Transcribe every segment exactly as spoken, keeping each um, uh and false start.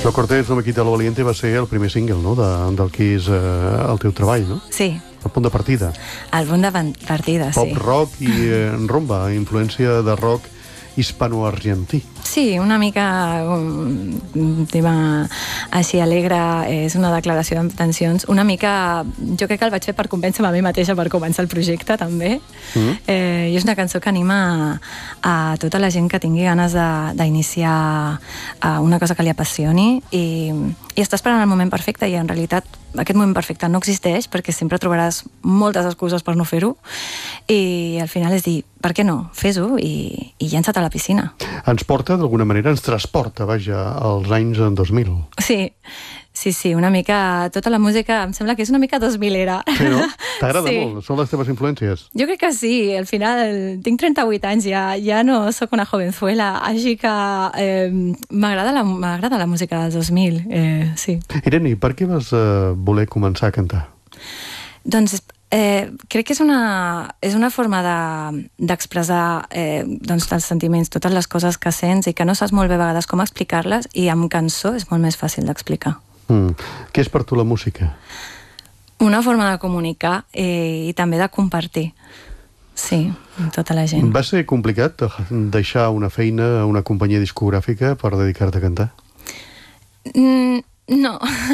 Això, Cortés, no me quita lo valiente, va ser el primer single, no?, de, del que és eh, el teu treball, no? Sí. El punt de partida. El punt de partida, sí. Pop rock i eh, rumba, influència de rock hispano-argentí. Sí, una mica un tema així alegre, és una declaració d'intencions. Una mica, jo crec que el vaig fer per convèncer-me a mi mateixa per començar el projecte, també. Mm. Eh, I és una cançó que anima a, a tota la gent que tingui ganes d'iniciar una cosa que li apassioni i, i està esperant el moment perfecte, i en realitat aquest moment perfecte no existeix, perquè sempre trobaràs moltes excuses per no fer-ho, i al final és dir, per què no? Fes-ho i, i llença't a la piscina. Ens porta, d'alguna manera, ens transporta, vaja, als anys dos mil. Sí, sí, sí, una mica... Tota la música em sembla que és una mica dos milera. Sí, no? T'agrada Sí. molt? Són les teves influències? Jo crec que sí, al final tinc trenta-vuit anys, ja, ja no sóc una jovenzuela, així que eh, m'agrada la, m'agrada la música dels dos mil, eh, sí. Irene, per què vas eh, voler començar a cantar? Doncs eh, crec que és una, és una forma d'expressar de, eh, doncs, els sentiments, totes les coses que sents i que no saps molt bé a vegades com explicar-les, i amb cançó és molt més fàcil d'explicar. Mm. Què és per tu la música? Una forma de comunicar eh, i també de compartir. Sí, amb tota la gent. Va ser complicat deixar una feina a una companyia discogràfica per dedicar-te a cantar? Mm, no.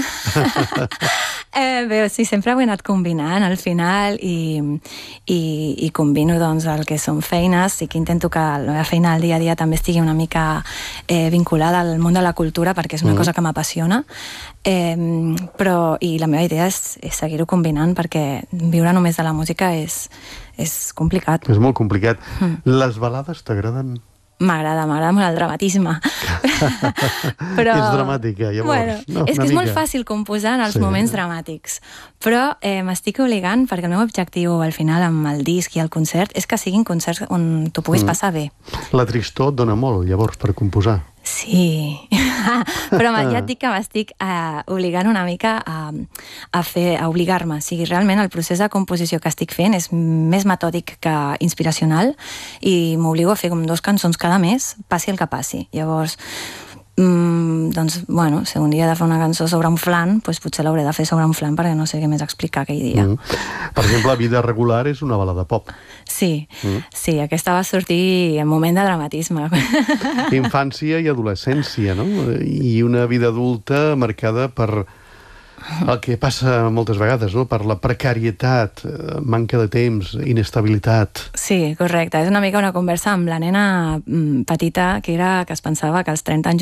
eh, bé, sí, sempre ho he anat combinant al final, i, i, i combino doncs, el que són feines. Sí que intento que la meva feina al dia a dia també estigui una mica eh, vinculada al món de la cultura, perquè és una mm. cosa que m'apassiona. Eh, però, i la meva idea és, és seguir-ho combinant, perquè viure només de la música és, és complicat. És molt complicat. Mm. Les balades t'agraden? M'agrada, m'agrada molt el dramatisme. Però... És dramàtica, llavors. Bueno, no, és que és mica. molt fàcil composar en els Sí. moments dramàtics. Però eh, m'estic obligant, perquè el meu objectiu al final amb el disc i el concert és que siguin concerts on t'ho puguis mm. passar bé. La tristor et dona molt, llavors, per composar. Sí, però ja et dic que m'estic eh, obligant una mica a, a fer, a obligar-me. O sigui, realment el procés de composició que estic fent és més metòdic que inspiracional, i m'obligo a fer com dos cançons cada mes, passi el que passi. Llavors, mm, doncs, bueno, si un dia he de fer una cançó sobre un flan, doncs potser l'hauré de fer sobre un flan, perquè no sé què més explicar aquell dia. Mm. Per exemple, Vida regular és una balada pop. Sí, mm. sí, aquesta va sortir en moment de dramatisme. Infància i adolescència, no? I una vida adulta marcada per el que passa moltes vegades, no? Per la precarietat, manca de temps, inestabilitat. Sí, correcte. És una mica una conversa amb la nena petita, que era que es pensava que als trenta anys